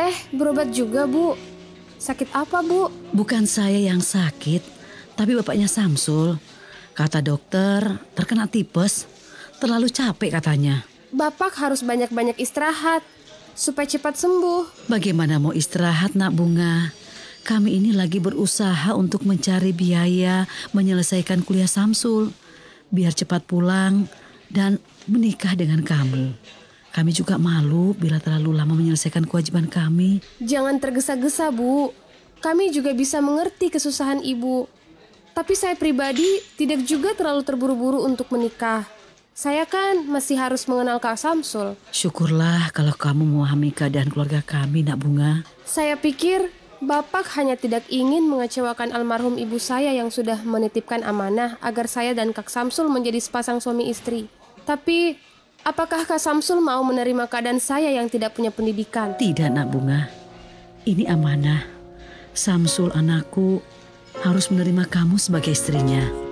Berobat juga, Bu. Sakit apa, Bu? Bukan saya yang sakit, tapi bapaknya Samsul. Kata dokter, terkena tipes. Terlalu capek katanya. Bapak harus banyak-banyak istirahat supaya cepat sembuh. Bagaimana mau istirahat, Nak Bunga? Kami ini lagi berusaha untuk mencari biaya menyelesaikan kuliah Samsul. Biar cepat pulang dan menikah dengan kamu. Kami juga malu bila terlalu lama menyelesaikan kewajiban kami. Jangan tergesa-gesa, Bu. Kami juga bisa mengerti kesusahan Ibu. Tapi saya pribadi tidak juga terlalu terburu-buru untuk menikah. Saya kan masih harus mengenal Kak Samsul. Syukurlah kalau kamu memahami keadaan keluarga kami, Nak Bunga. Saya pikir Bapak hanya tidak ingin mengecewakan almarhum ibu saya yang sudah menitipkan amanah agar saya dan Kak Samsul menjadi sepasang suami istri. Tapi apakah Kak Samsul mau menerima keadaan saya yang tidak punya pendidikan? Tidak, Nak Bunga. Ini amanah. Samsul anakku harus menerima kamu sebagai istrinya.